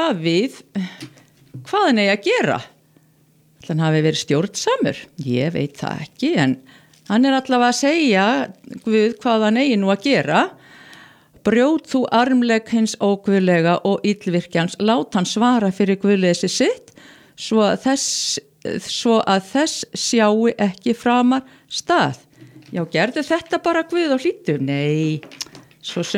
Davíð hvað hann eigi að gera. Hann hafi verið stjórnsamur, ég veit það ekki, en hann allavega að segja Guð hvað hann eigi nú að gera. Brjót þú armleik hins óguðlega og illvirkjans, lát hann svara fyrir guðleysi sitt, svo að þess sjái ekki framar stað. Já, gerðu þetta bara Guð og hlýddu? Nei, svo sem